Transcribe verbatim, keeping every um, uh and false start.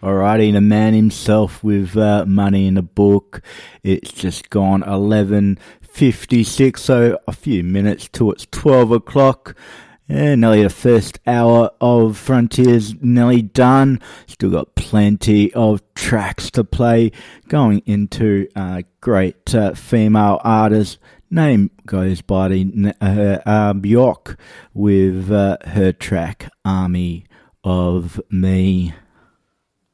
Alrighty, the man himself with uh, Money in the Book. It's just gone eleven fifty-six, so a few minutes till it's twelve o'clock. Yeah, nearly the first hour of Frontiers nearly done. Still got plenty of tracks to play. Going into uh, great uh, female artist. Name goes by the uh, uh, Bjork with uh, her track Army of Me.